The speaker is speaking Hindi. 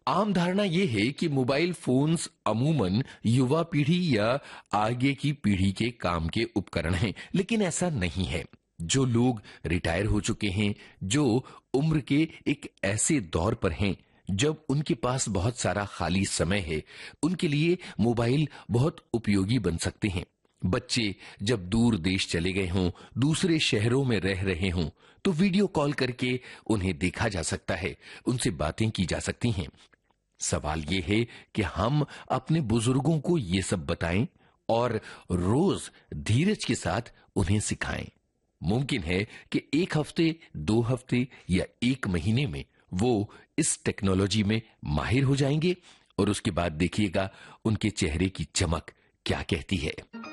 आम धारणा यह है कि मोबाइल फोन्स अमूमन युवा पीढ़ी या आगे की पीढ़ी के काम के उपकरण हैं, लेकिन ऐसा नहीं है। जो लोग रिटायर हो चुके हैं, जो उम्र के एक ऐसे दौर पर हैं जब उनके पास बहुत सारा खाली समय है, उनके लिए मोबाइल बहुत उपयोगी बन सकते हैं। बच्चे जब दूर देश चले गए हों, दूसरे शहरों में रह रहे हों, तो वीडियो कॉल करके उन्हें देखा जा सकता है, उनसे बातें की जा सकती हैं। सवाल यह है कि हम अपने बुजुर्गों को ये सब बताएं और रोज धीरज के साथ उन्हें सिखाएं। मुमकिन है कि 1 हफ्ते, 2 हफ्ते या 1 महीने में वो इस टेक्नोलॉजी में माहिर हो जाएंगे और उसके बाद देखिएगा उनके चेहरे की चमक क्या कहती है।